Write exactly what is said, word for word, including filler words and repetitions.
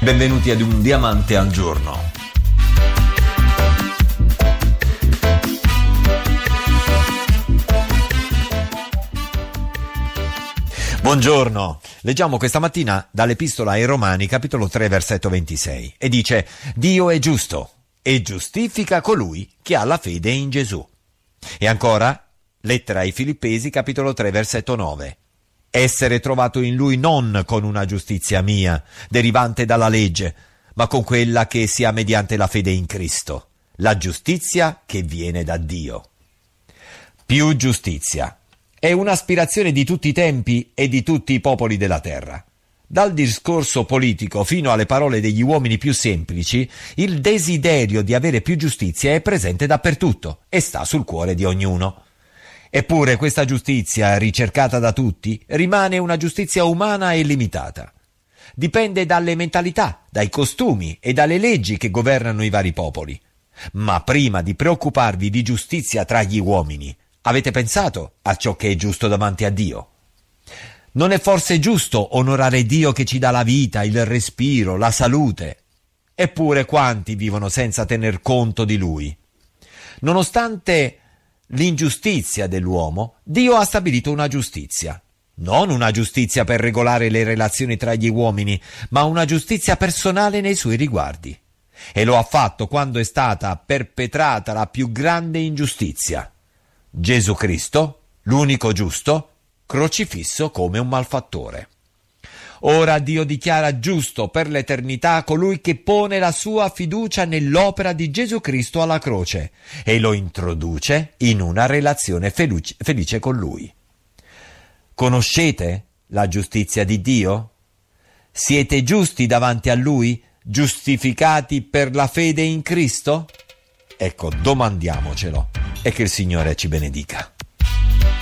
Benvenuti ad Un Diamante al Giorno. Buongiorno, leggiamo questa mattina dall'Epistola ai Romani, capitolo tre, versetto ventisei, e dice: Dio è giusto e giustifica colui che ha la fede in Gesù. E ancora, lettera ai Filippesi, capitolo tre, versetto nove. Essere trovato in lui non con una giustizia mia, derivante dalla legge, ma con quella che si ha mediante la fede in Cristo, la giustizia che viene da Dio. Più giustizia. È un'aspirazione di tutti i tempi e di tutti i popoli della terra. Dal discorso politico fino alle parole degli uomini più semplici, il desiderio di avere più giustizia è presente dappertutto e sta sul cuore di ognuno. Eppure questa giustizia, ricercata da tutti, rimane una giustizia umana e limitata. Dipende dalle mentalità, dai costumi e dalle leggi che governano i vari popoli. Ma prima di preoccuparvi di giustizia tra gli uomini, avete pensato a ciò che è giusto davanti a Dio? Non è forse giusto onorare Dio che ci dà la vita, il respiro, la salute? Eppure quanti vivono senza tener conto di Lui? Nonostante l'ingiustizia dell'uomo, Dio ha stabilito una giustizia. Non una giustizia per regolare le relazioni tra gli uomini, ma una giustizia personale nei suoi riguardi. E lo ha fatto quando è stata perpetrata la più grande ingiustizia. Gesù Cristo, l'unico giusto, crocifisso come un malfattore. Ora Dio dichiara giusto per l'eternità colui che pone la sua fiducia nell'opera di Gesù Cristo alla croce e lo introduce in una relazione felice, felice con Lui. Conoscete la giustizia di Dio? Siete giusti davanti a Lui, giustificati per la fede in Cristo? Ecco, domandiamocelo e che il Signore ci benedica.